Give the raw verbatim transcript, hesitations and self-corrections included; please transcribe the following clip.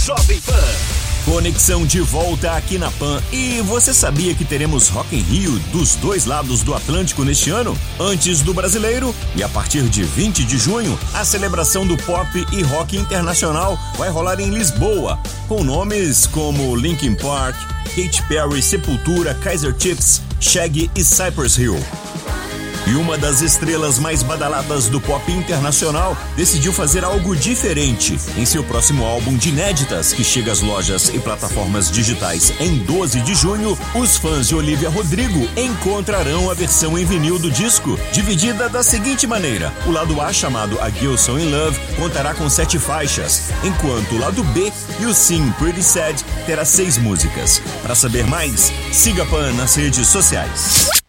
Jovem Pan. Conexão de volta aqui na Pan. E você sabia que teremos Rock in Rio dos dois lados do Atlântico neste ano? Antes do brasileiro e a partir de vinte de junho, a celebração do pop e rock internacional vai rolar em Lisboa, com nomes como Linkin Park, Katy Perry, Sepultura, Kaiser Chiefs, Shaggy e Cypress Hill. E uma das estrelas mais badaladas do pop internacional decidiu fazer algo diferente. Em seu próximo álbum de inéditas, que chega às lojas e plataformas digitais em doze de junho, os fãs de Olivia Rodrigo encontrarão a versão em vinil do disco, dividida da seguinte maneira: o lado A, chamado A Girl So In Love, contará com sete faixas, enquanto o lado B e o Sim Pretty Sad terá seis músicas. Para saber mais, siga a Pan nas redes sociais.